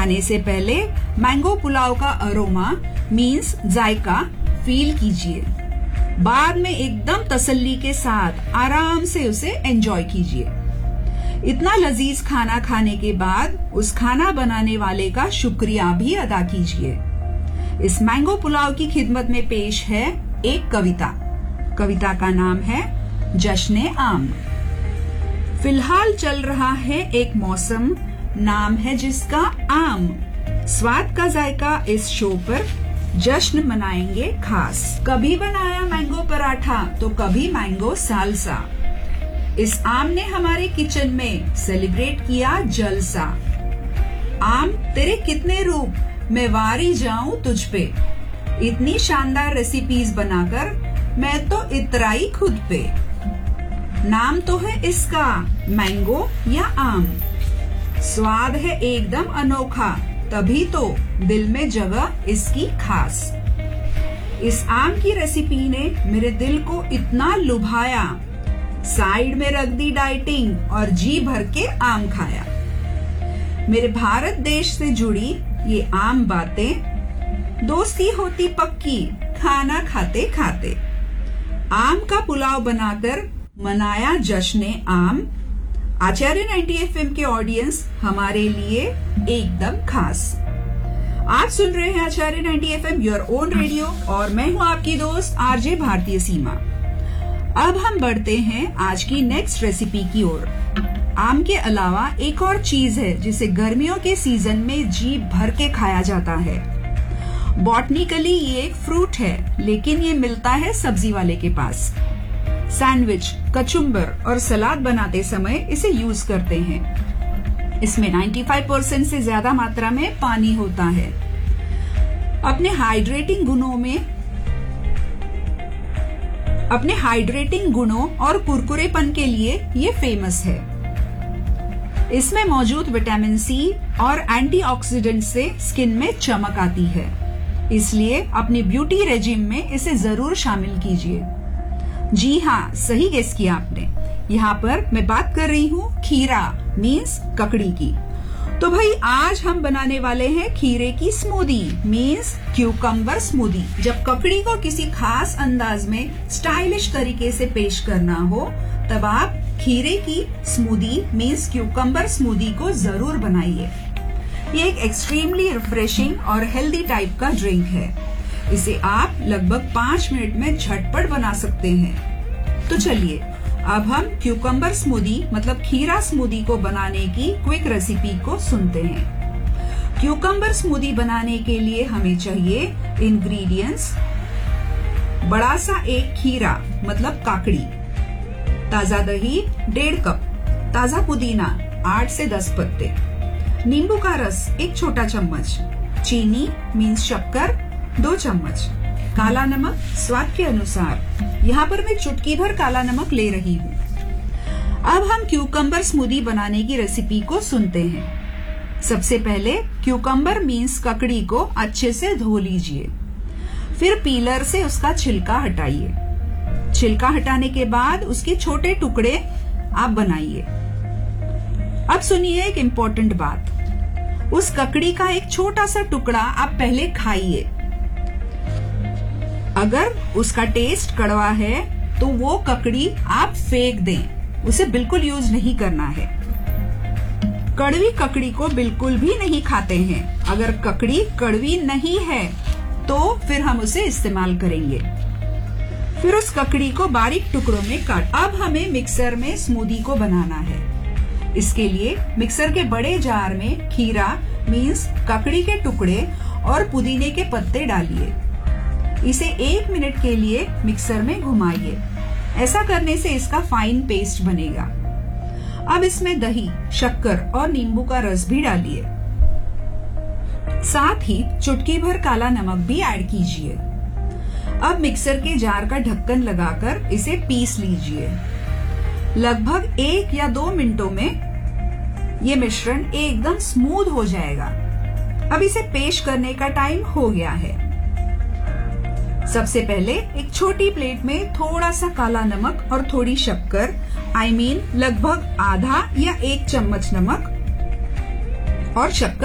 खाने से पहले मैंगो पुलाव का अरोमा मीन्स जायका फील कीजिए। बाद में एकदम तसल्ली के साथ आराम से उसे एंजॉय कीजिए। इतना लजीज खाना खाने के बाद उस खाना बनाने वाले का शुक्रिया भी अदा कीजिए। इस मैंगो पुलाव की खिदमत में पेश है एक कविता। कविता का नाम है जश्ने आम। फिलहाल चल रहा है एक मौसम, नाम है जिसका आम। स्वाद का जायका इस शो पर जश्न मनाएंगे खास। कभी बनाया मैंगो पराठा तो कभी मैंगो सालसा। इस आम ने हमारे किचन में सेलिब्रेट किया जलसा। आम तेरे कितने रूप मैं वारी जाऊं तुझ पे। इतनी शानदार रेसिपीज बनाकर मैं तो इतराई खुद पे। नाम तो है इसका मैंगो या आम। स्वाद है एकदम अनोखा, तभी तो दिल में जगह इसकी खास। इस आम की रेसिपी ने मेरे दिल को इतना लुभाया, साइड में रख दी डाइटिंग और जी भर के आम खाया। मेरे भारत देश से जुड़ी ये आम बातें, दोस्ती होती पक्की खाना खाते खाते। आम का पुलाव बनाकर मनाया जश्ने आम। आचार्य 90 FM के ऑडियंस हमारे लिए एकदम खास। आप सुन रहे हैं आचार्य 90 FM योर ओन रेडियो और मैं हूं आपकी दोस्त आरजे भारतीय सीमा। अब हम बढ़ते हैं आज की नेक्स्ट रेसिपी की ओर। आम के अलावा एक और चीज है जिसे गर्मियों के सीजन में जी भर के खाया जाता है। बॉटनिकली ये एक फ्रूट है, लेकिन ये मिलता है सब्जी वाले के पास। सैंडविच, कचुम्बर और सलाद बनाते समय इसे यूज करते हैं। इसमें 95% से ज्यादा मात्रा में पानी होता है। अपने हाइड्रेटिंग गुणों और कुरकुरेपन के लिए ये फेमस है। इसमें मौजूद विटामिन सी और एंटीऑक्सीडेंट से स्किन में चमक आती है। इसलिए अपनी ब्यूटी रेजिम में इसे जरूर शामिल कीजिए। जी हाँ, सही गेस किया आपने। यहाँ पर मैं बात कर रही हूँ खीरा मीन्स ककड़ी की। तो भाई आज हम बनाने वाले हैं खीरे की स्मूदी मीन्स क्यूकम्बर स्मूदी। जब ककड़ी को किसी खास अंदाज में स्टाइलिश तरीके से पेश करना हो, तब आप खीरे की स्मूदी मीन्स क्यूकम्बर स्मूदी को जरूर बनाइए। ये एक एक्सट्रीमली रिफ्रेशिंग और हेल्दी टाइप का ड्रिंक है। इसे आप लगभग 5 मिनट में झटपट बना सकते हैं। तो चलिए अब हम क्यूकम्बर स्मूदी मतलब खीरा स्मूदी को बनाने की क्विक रेसिपी को सुनते हैं। क्यूकम्बर स्मूदी बनाने के लिए हमें चाहिए इंग्रेडिएंट्स। बड़ा सा एक खीरा मतलब काकड़ी, ताजा दही 1.5 कप, ताजा पुदीना 8 से 10 पत्ते, नींबू का रस 1 छोटा चम्मच, चीनी मीन्स शक्कर 2 चम्मच, काला नमक स्वाद के अनुसार। यहाँ पर मैं चुटकी भर काला नमक ले रही हूँ। अब हम क्यूकम्बर स्मूदी बनाने की रेसिपी को सुनते हैं। सबसे पहले क्यूकम्बर मीन्स ककड़ी को अच्छे से धो लीजिए। फिर पीलर से उसका छिलका हटाइए। छिलका हटाने के बाद उसके छोटे टुकड़े आप बनाइए। अब सुनिए एक इम्पोर्टेंट बात। उस ककड़ी का एक छोटा सा टुकड़ा आप पहले खाइए। अगर उसका टेस्ट कड़वा है तो वो ककड़ी आप फेंक दें, उसे बिल्कुल यूज नहीं करना है। कड़वी ककड़ी को बिल्कुल भी नहीं खाते हैं। अगर ककड़ी कड़वी नहीं है तो फिर हम उसे इस्तेमाल करेंगे। फिर उस ककड़ी को बारीक टुकड़ों में काट। अब हमें मिक्सर में स्मूदी को बनाना है। इसके लिए मिक्सर के बड़े जार में खीरा मीन्स ककड़ी के टुकड़े और पुदीने के पत्ते डालिए। इसे 1 मिनट के लिए मिक्सर में घुमाइए। ऐसा करने से इसका फाइन पेस्ट बनेगा। अब इसमें दही, शक्कर और नींबू का रस भी डालिए। साथ ही चुटकी भर काला नमक भी ऐड कीजिए। अब मिक्सर के जार का ढक्कन लगाकर इसे पीस लीजिए। लगभग 1 या 2 मिनटों में ये मिश्रण एकदम स्मूथ हो जाएगा। अब इसे पेश करने का टाइम हो गया है। सबसे पहले एक छोटी प्लेट में थोड़ा सा काला नमक और थोड़ी शक्कर लगभग आधा या 1 चम्मच नमक और शक्कर